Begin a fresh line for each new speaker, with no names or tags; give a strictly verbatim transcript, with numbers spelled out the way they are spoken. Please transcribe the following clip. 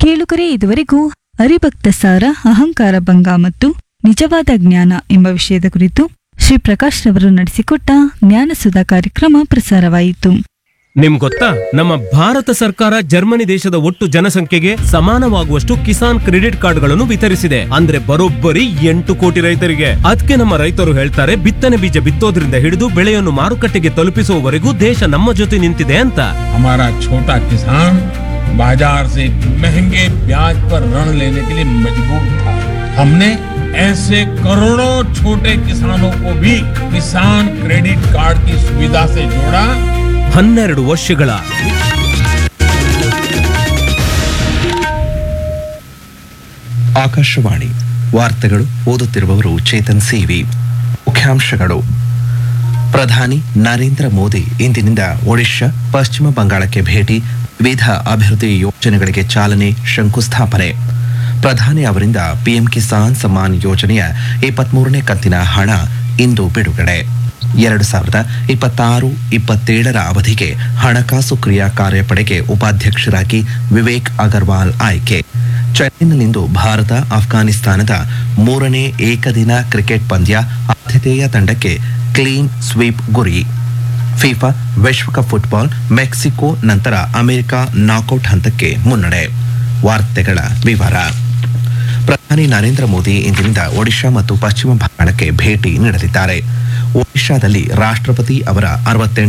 ಕೇಳುಗರೆ ಇದುವರೆಗೂ ಹರಿಭಕ್ತ ಸಾರ ಅಹಂಕಾರ ಭಂಗ ಮತ್ತು ನಿಜವಾದ ಜ್ಞಾನ ಎಂಬ ವಿಷಯದ ಕುರಿತು ಶ್ರೀ ಪ್ರಕಾಶ್ ರವರು ನಡೆಸಿಕೊಟ್ಟ ಜ್ಞಾನಸುಧಾ ಕಾರ್ಯಕ್ರಮ ಪ್ರಸಾರವಾಯಿತು.
ನಿಮ್ ಗೊತ್ತಾ, ನಮ್ಮ ಭಾರತ ಸರ್ಕಾರ ಜರ್ಮನಿ ದೇಶದ ಒಟ್ಟು ಜನಸಂಖ್ಯೆಗೆ ಸಮಾನವಾಗುವಷ್ಟು ಕಿಸಾನ್ ಕ್ರೆಡಿಟ್ ಕಾರ್ಡ್ಗಳನ್ನು ವಿತರಿಸಿದೆ. ಅಂದ್ರೆ ಬರೋಬ್ಬರಿ ಎಂಟು ಕೋಟಿ ರೈತರಿಗೆ. ಅದಕ್ಕೆ ನಮ್ಮ ರೈತರು ಹೇಳ್ತಾರೆ, ಬಿತ್ತನೆ ಬೀಜ ಬಿತ್ತೋದ್ರಿಂದ ಹಿಡಿದು ಬೆಳೆಯನ್ನು ಮಾರುಕಟ್ಟೆಗೆ ತಲುಪಿಸುವವರೆಗೂ ದೇಶ ನಮ್ಮ ಜೊತೆ ನಿಂತಿದೆ ಅಂತ.
हमारा छोटा किसान बाजार से महंगे ब्याज पर ऋण लेने के लिए मजबूर था. हमने ऐसे करोड़ों छोटे किसानों को भी किसान क्रेडिट कार्ड की सुविधा से जोड़ा.
ಹನ್ನೆರಡು ವರ್ಷಗಳ
ಆಕಾಶವಾಣಿ ವಾರ್ತೆಗಳು ಓದುತ್ತಿರುವವರು ಚೇತನ್ ಸಿವಿ. ಮುಖ್ಯಾಂಶಗಳು: ಪ್ರಧಾನಿ ನರೇಂದ್ರ ಮೋದಿ ಇಂದಿನಿಂದ ಒಡಿಶಾ, ಪಶ್ಚಿಮ ಬಂಗಾಳಕ್ಕೆ ಭೇಟಿ, ವಿವಿಧ ಅಭಿವೃದ್ಧಿ ಯೋಜನೆಗಳಿಗೆ ಚಾಲನೆ, ಶಂಕುಸ್ಥಾಪನೆ. ಪ್ರಧಾನಿ ಅವರಿಂದ ಪಿಎಂ ಕಿಸಾನ್ ಸಮ್ಮಾನ್ ಯೋಜನೆಯ ಇಪ್ಪತ್ಮೂರನೇ ಕಂತಿನ ಹಣ ಇಂದು ಬಿಡುಗಡೆ. ಎರಡು ಸಾವಿರದ ಇಪ್ಪತ್ತಾರು ಇಪ್ಪತ್ತೇಳರ ಅವಧಿಗೆ ಹಣಕಾಸು ಕ್ರಿಯಾ ಕಾರ್ಯಪಡೆಗೆ ಉಪಾಧ್ಯಕ್ಷರಾಗಿ ವಿವೇಕ್ ಅಗರ್ವಾಲ್ ಆಯ್ಕೆ. ಚೆನ್ನೈನಲ್ಲಿಂದು ಭಾರತ ಅಫ್ಘಾನಿಸ್ತಾನದ ಮೂರನೇ ಏಕದಿನ ಕ್ರಿಕೆಟ್ ಪಂದ್ಯ, ಆತಿಥೇಯ ತಂಡಕ್ಕೆ ಕ್ಲೀನ್ ಸ್ವೀಪ್ ಗುರಿ. ಫಿಫಾ ವಿಶ್ವಕಪ್ ಫುಟ್ಬಾಲ್, ಮೆಕ್ಸಿಕೋ ನಂತರ ಅಮೆರಿಕ ನಾಕೌಟ್ ಹಂತಕ್ಕೆ ಮುನ್ನಡೆ. ವಾರ್ತೆಗಳ ವಿವರ. ಪ್ರಧಾನಿ ನರೇಂದ್ರ ಮೋದಿ ಇಂದಿನಿಂದ ಒಡಿಶಾ ಮತ್ತು ಪಶ್ಚಿಮ ಬಂಗಾಳಕ್ಕೆ ಭೇಟಿ ನೀಡಲಿದ್ದಾರೆ. ಒಡಿಶಾದಲ್ಲಿ ರಾಷ್ಟ್ರಪತಿ ಅವರ ಅರವತ್ತೆಂಟು